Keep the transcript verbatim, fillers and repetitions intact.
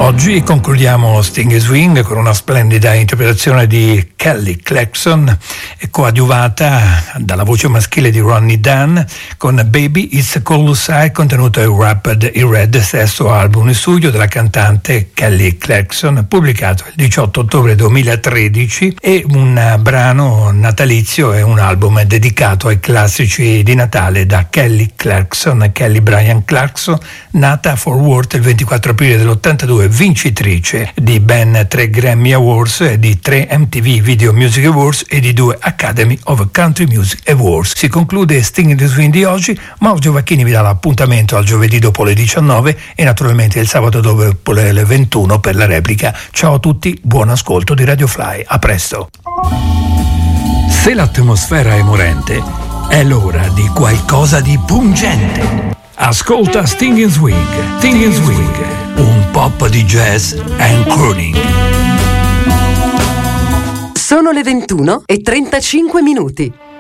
Oggi concludiamo Sting Swing con una splendida interpretazione di Kelly Clarkson, coadiuvata dalla voce maschile di Ronnie Dunn con Baby It's Colossal, contenuto in Wrapped in Red, stesso album in studio della cantante Kelly Clarkson, pubblicato il diciotto ottobre duemilatredici, e un brano natalizio e un album dedicato ai classici di Natale da Kelly Clarkson. Kelly Brian Clarkson, nata a Fort Worth il ventiquattro aprile dell'ottantadue, vincitrice di ben tre Grammy Awards e di tre M T V Video Music Awards e di due Academy of Country Music Awards. Si conclude Sting the Swing di oggi, ma Giovacchini vi dà l'appuntamento al giovedì dopo le diciannove e naturalmente il sabato dopo le ventuno per la replica. Ciao a tutti, buon ascolto di Radio Fly, a presto. Se l'atmosfera è morente, è l'ora di qualcosa di pungente. Ascolta Sting and Swing, Sting and Swing, un pop di jazz and crooning. Sono le ventuno e trentacinque minuti.